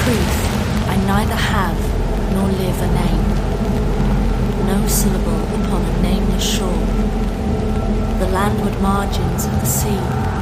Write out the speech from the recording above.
truth, I neither have nor live a name, no syllable upon a nameless shore, the landward margins of the sea,